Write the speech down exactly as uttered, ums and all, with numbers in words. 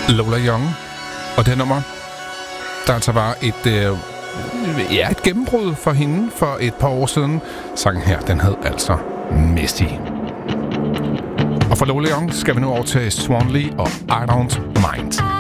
Lola Young. Og det nummer, der altså var et, øh, ja, et gennembrud for hende for et par år siden. Sangen her, den hed altså Misty. Og for Lola Young skal vi nu over til Swan Lee og I Don't Mind.